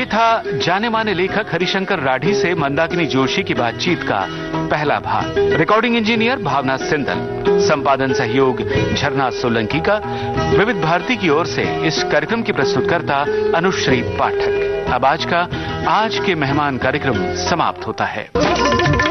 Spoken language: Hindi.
ये था जाने माने लेखक हरिशंकर राठी से मंदाकिनी जोशी की बातचीत का पहला भाग। रिकॉर्डिंग इंजीनियर भावना सिंदल, संपादन सहयोग झरना सोलंकी का। विविध भारती की ओर से इस कार्यक्रम की प्रस्तुतकर्ता अनुश्री पाठक। अब आज के मेहमान कार्यक्रम समाप्त होता है।